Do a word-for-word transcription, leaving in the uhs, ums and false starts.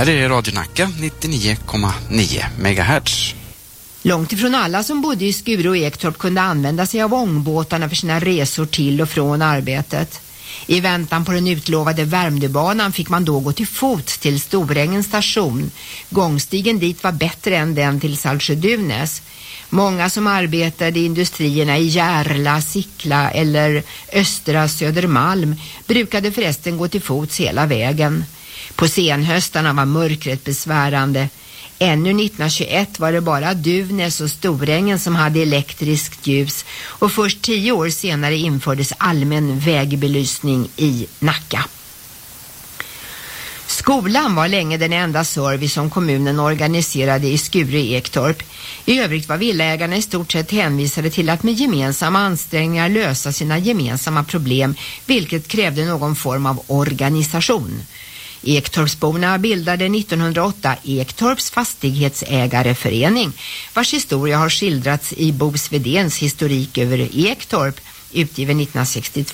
här är Radio Nacka nittionio komma nio megahertz. Långt ifrån alla som bodde i Skuru och Ektorp kunde använda sig av ångbåtarna för sina resor till och från arbetet. I väntan på den utlovade Värmdöbanan fick man då gå till fot till Storängens station. Gångstigen dit var bättre än den till Saltsjö-Duvnäs. Många som arbetade i industrierna i Järla, Sickla eller Östra Södermalm brukade förresten gå till fots hela vägen. På senhöstarna var mörkret besvärande. Ännu nittonhundratjugoett var det bara Duvnäs och Storängen som hade elektriskt ljus och först tio år senare infördes allmän vägbelysning i Nacka. Skolan var länge den enda service som kommunen organiserade i Skuru Ektorp. I övrigt var villaägarna i stort sett hänvisade till att med gemensamma ansträngningar lösa sina gemensamma problem, vilket krävde någon form av organisation. Ektorpsborna bildade nittonhundraåtta Ektorps fastighetsägareförening, vars historia har skildrats i Bo Svedens historik över Ektorp, utgiven nittonhundrasextiotvå.